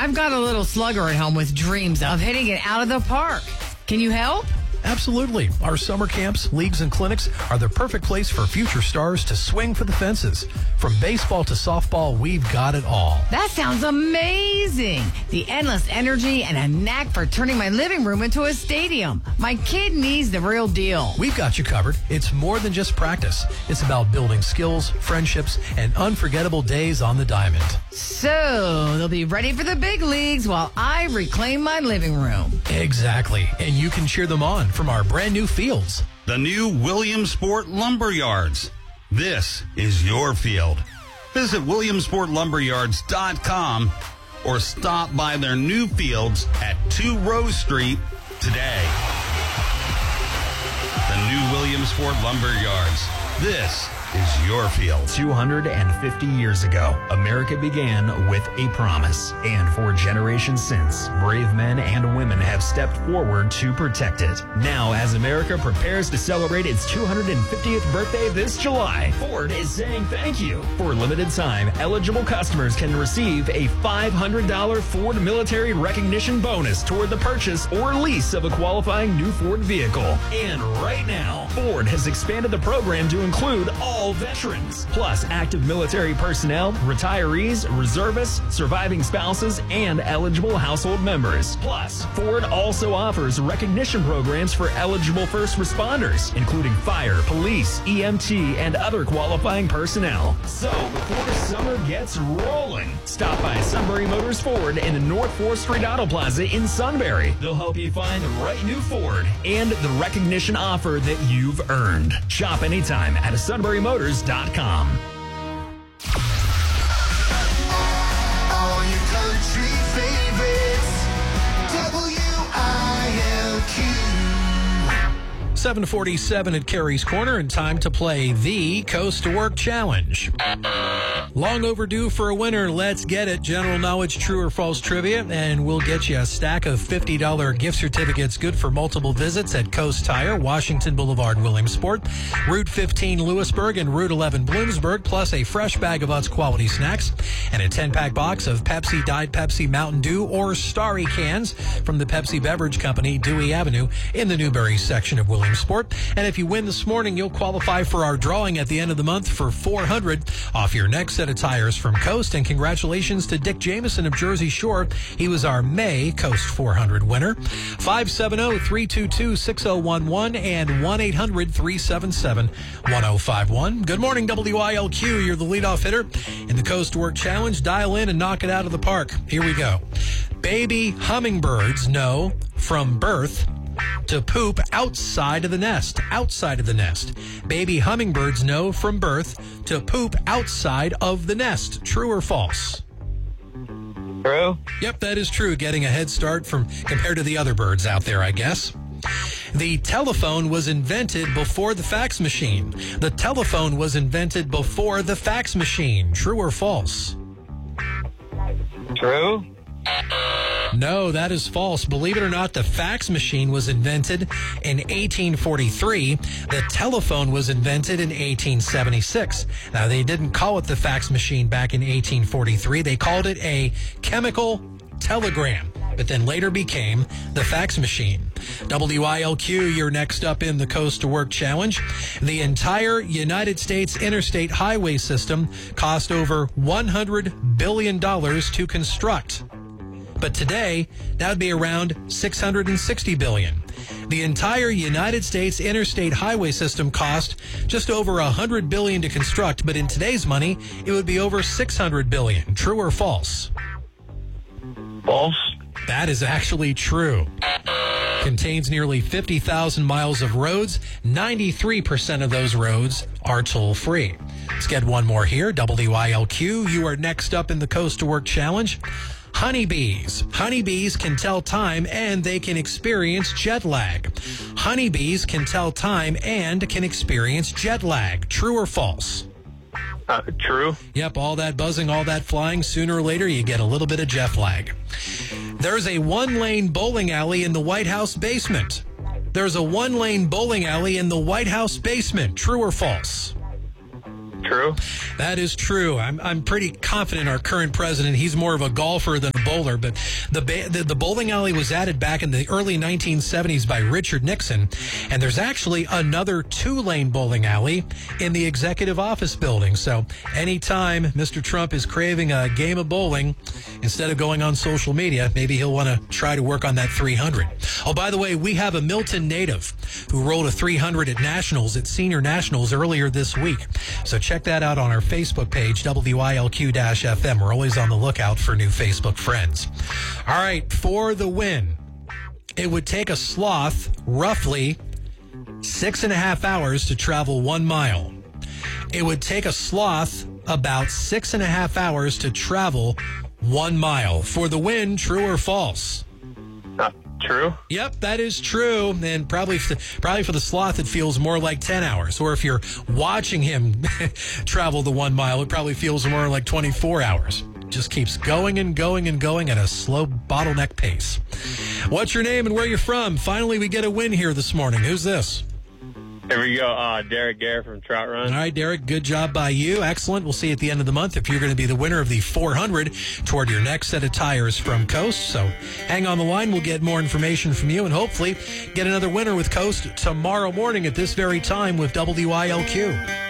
I've got a little slugger at home with dreams of hitting it out of the park. Can you help? Absolutely. Our summer camps, leagues, and clinics are the perfect place for future stars to swing for the fences. From baseball to softball, we've got it all. That sounds amazing. The endless energy and a knack for turning my living room into a stadium. My kid needs the real deal. We've got you covered. It's more than just practice. It's about building skills, friendships, and unforgettable days on the diamond. So they'll be ready for the big leagues while I reclaim my living room. Exactly. And you can cheer them on from our brand new fields. The new Williamsport Lumberyards. This is your field. Visit WilliamsportLumberyards.com or stop by their new fields at 2 Rose Street today. The new Williamsport Lumberyards. This is your field. 250 years ago, America began with a promise. And for generations since, brave men and women have stepped forward to protect it. Now, as America prepares to celebrate its 250th birthday this July, Ford is saying thank you. For a limited time, eligible customers can receive a $500 Ford Military Recognition bonus toward the purchase or lease of a qualifying new Ford vehicle. And right now, Ford has expanded the program to include all veterans, plus active military personnel, retirees, reservists, surviving spouses, and eligible household members. Plus, Ford also offers recognition programs for eligible first responders, including fire, police, EMT, and other qualifying personnel. So, before the summer gets rolling, stop by Sunbury Motors Ford in the North 4th Street Auto Plaza in Sunbury. They'll help you find the right new Ford and the recognition offer that you've earned. Shop anytime at SunburyMotors.com. All your country favorites, WILQ. 7:47 at Carrie's Corner, and time to play the Coast to Work Challenge. Long overdue for a winner. Let's get it. General knowledge, true or false trivia, and we'll get you a stack of $50 gift certificates good for multiple visits at Coast Tire, Washington Boulevard, Williamsport, Route 15, Lewisburg, and Route 11, Bloomsburg, plus a fresh bag of Utz quality snacks and a 10-pack box of Pepsi, Diet Pepsi, Mountain Dew, or Starry cans from the Pepsi Beverage Company, Dewey Avenue, in the Newberry section of Williamsport. And if you win this morning, you'll qualify for our drawing at the end of the month for $400 off your next set of tires from Coast. And congratulations to Dick Jameson of Jersey Shore. He was our May Coast 400 winner. 570-322-6011 and 1-800-377-1051. Good morning, WILQ. You're the leadoff hitter in the Coast to Work Challenge. Dial in and knock it out of the park. Here we go. Baby hummingbirds know from birth to poop outside of the nest. Outside of the nest. Baby hummingbirds know from birth to poop outside of the nest. True or false? True. Yep, that is true. Getting a head start compared to the other birds out there, I guess. The telephone was invented before the fax machine. The telephone was invented before the fax machine. True or false? True. No, that is false. Believe it or not, the fax machine was invented in 1843. The telephone was invented in 1876. Now, they didn't call it the fax machine back in 1843. They called it a chemical telegram, but then later became the fax machine. WILQ, you're next up in the Coast to Work Challenge. The entire United States interstate highway system cost over $100 billion to construct. But today, that would be around $660 billion. The entire United States interstate highway system cost just over $100 billion to construct, but in today's money, it would be over $600 billion. True or false? False. That is actually true. Contains nearly 50,000 miles of roads. 93% of those roads are toll-free. Let's get one more here. WILQ, you are next up in the Coast to Work Challenge. Honeybees. Honeybees can tell time and they can experience jet lag. Honeybees can tell time and can experience jet lag. True or false? True. Yep, all that buzzing, all that flying, sooner or later you get a little bit of jet lag. There's a one-lane bowling alley in the White House basement. There's a one-lane bowling alley in the White House basement. True or false? True. That is true. I'm pretty confident our current president, he's more of a golfer than a bowler, but the bowling alley was added back in the early 1970s by Richard Nixon, and there's actually another 2-lane bowling alley in the executive office building. So anytime Mr. Trump is craving a game of bowling, instead of going on social media, maybe he'll want to try to work on that 300. Oh, by the way, we have a Milton native who rolled a 300 at Nationals, at Senior Nationals earlier this week. So check that out on our Facebook page, WILQ-FM. We're always on the lookout for new Facebook friends. All right, for the win, it would take a sloth roughly 6.5 hours to travel 1 mile. It would take a sloth about 6.5 hours to travel 1 mile. For the win, true or false? True. Yep, that is true. And probably for the sloth, it feels more like 10 hours. Or if you're watching him travel the 1 mile, it probably feels more like 24 hours. Just keeps going and going and going at a slow bottleneck pace. What's your name and where you're from? Finally, we get a win here this morning. Who's this? Here we go. Derek Gare from Trout Run. All right, Derek, good job by you. Excellent. We'll see you at the end of the month if you're going to be the winner of the 400 toward your next set of tires from Coast. So hang on the line. We'll get more information from you and hopefully get another winner with Coast tomorrow morning at this very time with WILQ.